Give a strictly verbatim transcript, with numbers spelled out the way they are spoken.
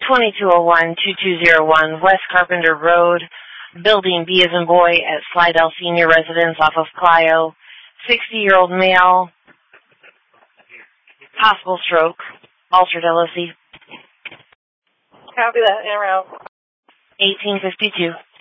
twenty-two oh one, twenty-two oh one West Carpenter Road, Building B as in boy at Slidell Senior Residence off of Clio. sixty-year-old male, possible stroke, altered L O C. Copy that, en route. eighteen fifty-two.